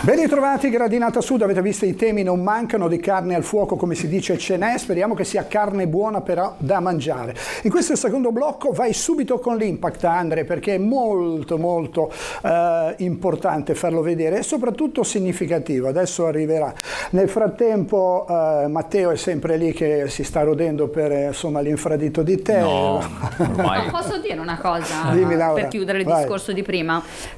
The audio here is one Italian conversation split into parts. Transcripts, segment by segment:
Ben ritrovati, Gradinata Sud, avete visto i temi non mancano, di carne al fuoco come si dice ce n'è, speriamo che sia carne buona però da mangiare. In questo secondo blocco vai subito con l'Impact, Andre, perché è molto importante farlo vedere e soprattutto significativo, adesso arriverà. Nel frattempo Matteo è sempre lì che si sta rodendo per insomma l'infradito di tè. No, posso dire una cosa? Dimmi, Laura, per chiudere il vai. discorso di prima?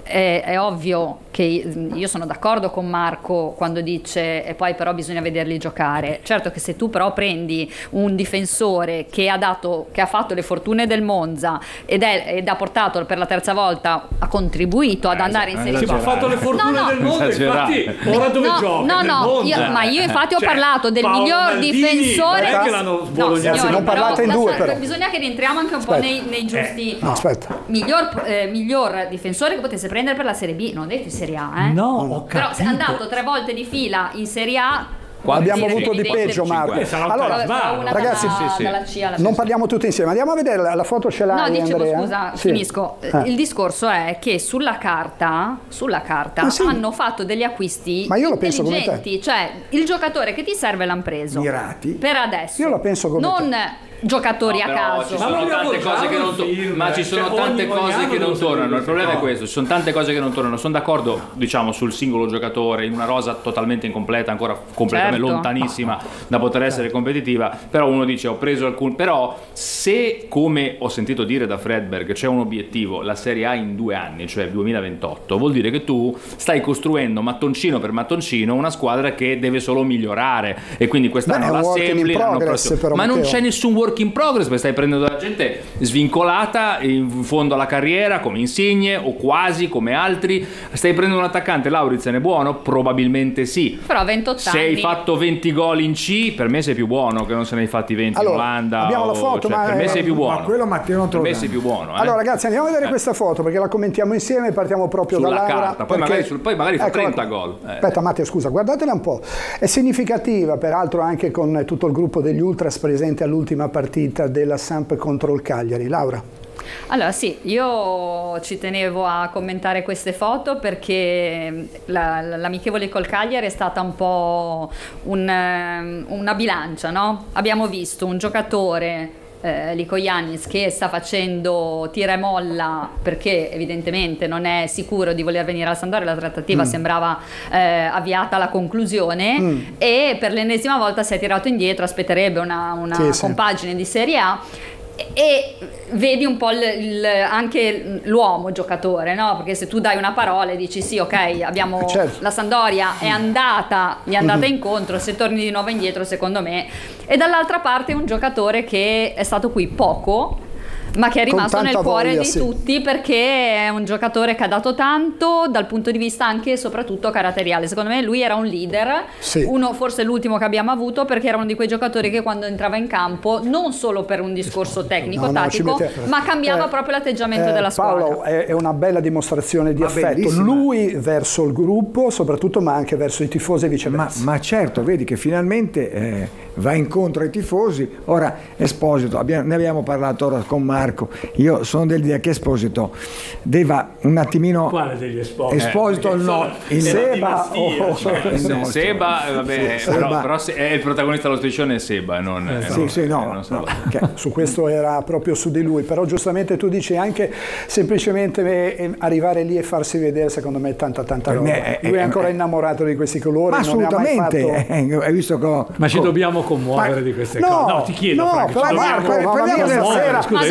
È ovvio che io sono d'accordo con Marco quando dice e poi però bisogna vederli giocare. Certo che se tu però prendi un difensore che ha fatto le fortune del Monza ed ha portato per la terza volta, ha contribuito ad andare in Serie Sì, ma ha fatto le fortune del Monza, infatti ora dove gioca? Io infatti ho parlato del Paolo miglior Maldini, difensore. non è che l'hanno sbolognato. Signori, non parlate in due, però. Bisogna che rientriamo anche un po' nei giusti. No, aspetta. Miglior difensore che potesse prendere per la Serie B, non ho detto in Serie A, eh? No, ho però se è andato 3 volte di fila in Serie A. Abbiamo avuto di peggio, Marco. Allora, ragazzi, dalla C alla non parliamo tutti insieme, andiamo a vedere la foto, ce l'hai, No, dicevo, Andrea? scusa, Sì. finisco. Il discorso è che sulla carta sì. hanno fatto degli acquisti Ma io lo penso come te. intelligenti, cioè il giocatore che ti serve l'hanno preso. Mirati. Per adesso. Io la penso come non te. Giocatori a caso. Ma Ci sono tante cose che non Ma ci sono tante cose che non tornano. Il problema è questo. questo: ci sono tante cose che non tornano. Sono d'accordo, diciamo, sul singolo giocatore in una rosa totalmente incompleta, ancora completamente Certo. lontanissima da poter essere competitiva. Però uno dice: ho preso alcuni. Però, se come ho sentito dire da Fredberg c'è un obiettivo, la Serie A in 2 anni, cioè il 2028, vuol dire che tu stai costruendo mattoncino per mattoncino una squadra che deve solo migliorare. E quindi quest'anno Beh, è un la work in assembly, l'anno progress, prossimo. però, Ma non Matteo. c'è nessun work in progress, perché stai prendendo la gente svincolata in fondo alla carriera come Insigne o quasi come altri. Stai prendendo un attaccante. Lauritsen è buono? Probabilmente sì. Però a 28 Se hai anni. fatto 20 gol in C, per me sei più buono che non se ne hai fatti 20 Allora, in Olanda. abbiamo la foto, cioè, ma per me sei più buono. Ma quello Matteo non te per lo me dà. sei più buono. Allora ragazzi, andiamo a vedere questa foto perché la commentiamo insieme e partiamo proprio Sulla da Laura. carta, poi magari fa 30 gol. Aspetta Matteo, scusa, guardatela un po'. È significativa, peraltro anche con tutto il gruppo degli Ultras presente all'ultima partita della Samp contro il Cagliari. Laura. Allora sì, io ci tenevo a commentare queste foto perché l'amichevole col Cagliari è stata un po' una bilancia, no? Abbiamo visto un giocatore Lico Yannis che sta facendo tira e molla perché evidentemente non è sicuro di voler venire alla Sampdoria, la trattativa sembrava avviata alla conclusione e per l'ennesima volta si è tirato indietro, aspetterebbe una Sì. compagine di Serie A e vedi un po' anche l'uomo giocatore, no? Perché se tu dai una parola e dici sì, ok, abbiamo Certo. la Sampdoria gli è andata incontro, se torni di nuovo indietro secondo me. E dall'altra parte un giocatore che è stato qui poco ma che è Con rimasto nel tanta cuore voglia, di sì. tutti perché è un giocatore che ha dato tanto dal punto di vista anche e soprattutto caratteriale. Secondo me lui era un leader, Sì. uno forse l'ultimo che abbiamo avuto perché era uno di quei giocatori che quando entrava in campo non solo per un discorso tecnico, No, tattico, ci mette- ma cambiava proprio l'atteggiamento della squadra. Paolo, è una bella dimostrazione di affetto, bellissima. lui verso il gruppo soprattutto, ma anche verso i tifosi e viceversa. Ma certo, vedi che finalmente va incontro ai tifosi. Ora Esposito, ne abbiamo parlato ora con Marco, io sono dell'idea che Esposito deve un attimino. Quale degli Esposito? Esposito no, il Seba Seba, vabbè, Seba. però è il protagonista dello striscione è Seba, non Su questo era proprio su di lui, però giustamente tu dici anche semplicemente arrivare lì e farsi vedere, secondo me è tanta Per roba. me Lui è ancora innamorato di questi colori, Ma non ne ha mai assolutamente, fatto... hai visto Ma ci dobbiamo commuovere di queste no, cose? No, ti chiedo, no, Franco, però ci dobbiamo Marco, mamma mia, commuovere. stasera Scusa,